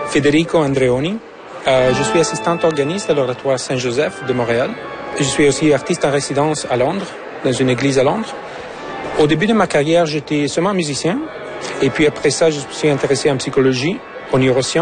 Federico Andreoni. Je suis assistant organiste à l'Oratoire Saint-Joseph de Montréal. Je suis aussi artiste en résidence à Londres, dans une église à Londres. Au début de ma carrière, j'étais seulement musicien. Et puis après ça, je me suis intéressé en psychologie, aux neurosciences.